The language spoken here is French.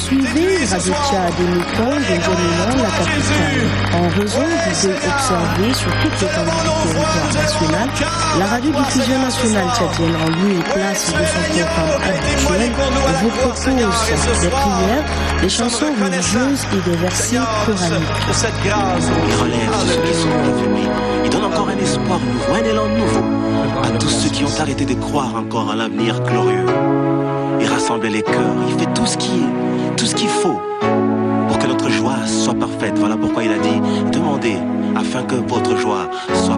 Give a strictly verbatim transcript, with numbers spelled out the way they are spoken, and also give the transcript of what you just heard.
suivez Radio Tchad émettant de N'Djamena, la capitale. En raison du deuil observé sur toute l'étendue du territoire national, la radiodiffusion nationale tchadienne en lieu et place de son programme habituel vous propose des prières, des chansons religieuses et des versets coraniques. Il relève tous ceux qui sont revenus. Il donne encore un espoir nouveau, un élan nouveau à tous ceux qui ont arrêté de croire encore à l'avenir glorieux. Il rassemble les cœurs, il fait tout ce qui est, tout ce qu'il faut pour que notre joie soit parfaite. Voilà pourquoi il a dit, demandez afin que votre joie soit